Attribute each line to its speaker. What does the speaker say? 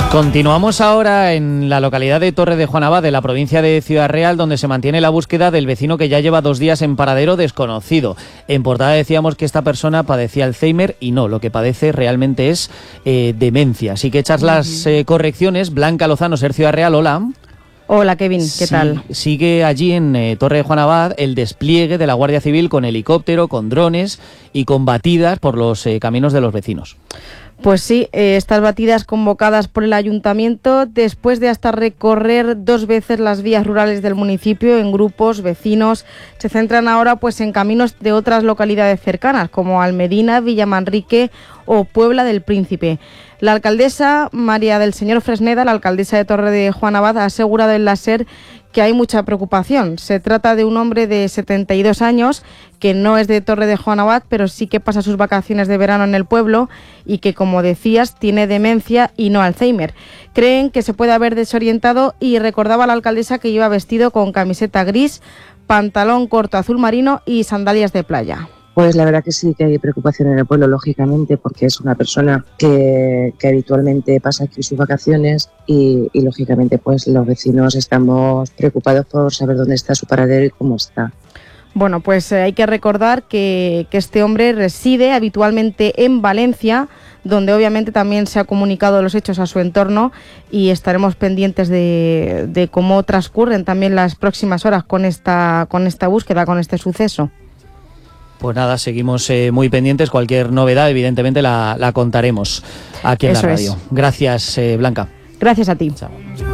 Speaker 1: Continuamos ahora en la localidad de Torre de Juan Abad, de la provincia de Ciudad Real, donde se mantiene la búsqueda del vecino que ya lleva 2 días en paradero desconocido. En portada decíamos que esta persona padecía Alzheimer y no, lo que padece realmente es demencia. Así que hechas las correcciones, Blanca Lozano, Ser Ciudad Real, hola.
Speaker 2: Hola Kevin, ¿qué tal?
Speaker 1: Sigue allí en Torre de Juan Abad el despliegue de la Guardia Civil con helicóptero, con drones y con batidas por los caminos de los vecinos.
Speaker 2: Pues sí, estas batidas convocadas por el ayuntamiento después de hasta recorrer 2 veces las vías rurales del municipio en grupos, vecinos, se centran ahora pues en caminos de otras localidades cercanas como Almedina, Villamanrique o Puebla del Príncipe. La alcaldesa María del Señor Fresneda, la alcaldesa de Torre de Juan Abad, ha asegurado en la SER que hay mucha preocupación. Se trata de un hombre de 72 años que no es de Torre de Juan Abad, pero sí que pasa sus vacaciones de verano en el pueblo y que, como decías, tiene demencia y no Alzheimer. Creen que se puede haber desorientado y recordaba a la alcaldesa que iba vestido con camiseta gris, pantalón corto azul marino y sandalias de playa.
Speaker 3: Pues la verdad que sí que hay preocupación en el pueblo, lógicamente, porque es una persona que habitualmente pasa aquí sus vacaciones y lógicamente pues los vecinos estamos preocupados por saber dónde está su paradero y cómo está.
Speaker 2: Bueno, pues hay que recordar que este hombre reside habitualmente en Valencia, donde obviamente también se ha comunicado los hechos a su entorno y estaremos pendientes de cómo transcurren también las próximas horas con esta búsqueda, con este suceso.
Speaker 1: Pues nada, seguimos muy pendientes. Cualquier novedad, evidentemente, la contaremos aquí en la radio. Gracias, Blanca.
Speaker 2: Gracias a ti.
Speaker 1: Chao.